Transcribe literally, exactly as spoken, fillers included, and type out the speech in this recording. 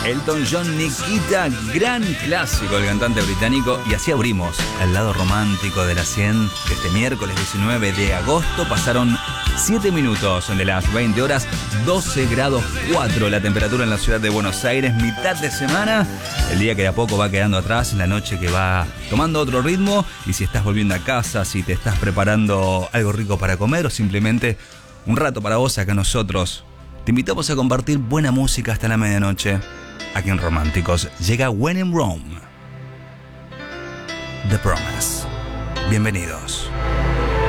Elton John, Nikita, gran clásico del cantante británico. Y así abrimos el lado romántico de la cien. Este miércoles diecinueve de agosto pasaron siete minutos de las veinte horas, doce grados cuatro la temperatura en la ciudad de Buenos Aires, mitad de semana, el día que de a poco va quedando atrás, la noche que va tomando otro ritmo. Y si estás volviendo a casa, si te estás preparando algo rico para comer o simplemente un rato para vos, acá nosotros te invitamos a compartir buena música hasta la medianoche. Aquí en Románticos llega When in Rome, The Promise. Bienvenidos.